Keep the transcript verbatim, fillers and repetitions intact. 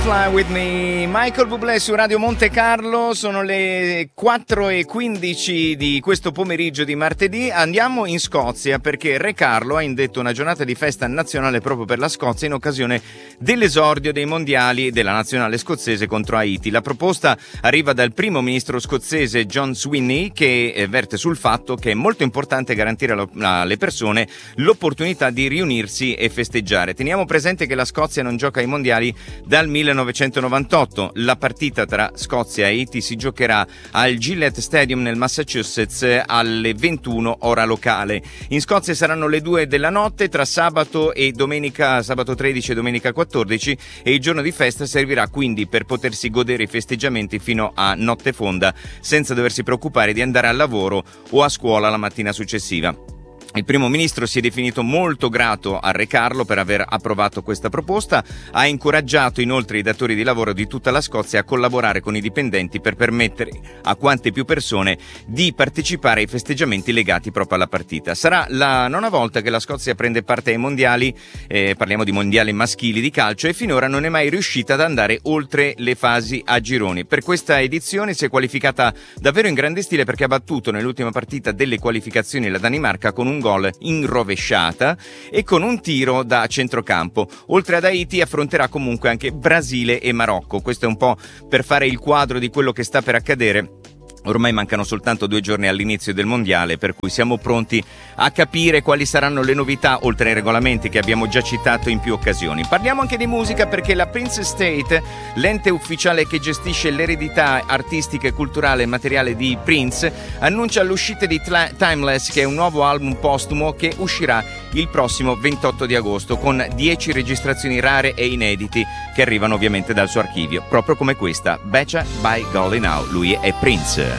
Fly with me, Michael Bublé su Radio Monte Carlo. Sono le quattro e quindici di questo pomeriggio di martedì. Andiamo in Scozia perché Re Carlo ha indetto una giornata di festa nazionale proprio per la Scozia in occasione dell'esordio dei mondiali della nazionale scozzese contro Haiti. La proposta arriva dal primo ministro scozzese John Swinney, che verte sul fatto che è molto importante garantire alle persone l'opportunità di riunirsi e festeggiare. Teniamo presente che la Scozia non gioca ai mondiali dal millenovecentonovantotto. La partita tra Scozia e Haiti si giocherà al Gillette Stadium nel Massachusetts alle ventuno ora locale. In Scozia saranno le due della notte tra sabato e domenica, sabato tredici e domenica quattordici, e il giorno di festa servirà quindi per potersi godere i festeggiamenti fino a notte fonda senza doversi preoccupare di andare al lavoro o a scuola la mattina successiva. Il primo ministro si è definito molto grato a Re Carlo per aver approvato questa proposta, ha incoraggiato inoltre i datori di lavoro di tutta la Scozia a collaborare con i dipendenti per permettere a quante più persone di partecipare ai festeggiamenti legati proprio alla partita. Sarà la nona volta che la Scozia prende parte ai mondiali, eh, parliamo di mondiali maschili di calcio, e finora non è mai riuscita ad andare oltre le fasi a gironi. Per questa edizione si è qualificata davvero in grande stile perché ha battuto nell'ultima partita delle qualificazioni la Danimarca con un gol in rovesciata e con un tiro da centrocampo. Oltre ad Haiti affronterà comunque anche Brasile e Marocco. Questo è un po' per fare il quadro di quello che sta per accadere. Ormai mancano soltanto due giorni all'inizio del mondiale, per cui siamo pronti a capire quali saranno le novità, oltre ai regolamenti che abbiamo già citato in più occasioni. Parliamo anche di musica perché la Prince Estate, l'ente ufficiale che gestisce l'eredità artistica e culturale e materiale di Prince, annuncia l'uscita di Timeless, che è un nuovo album postumo che uscirà il prossimo ventotto di agosto con dieci registrazioni rare e inediti che arrivano ovviamente dal suo archivio, proprio come questa, Betcha by Golly Now. Lui è Prince.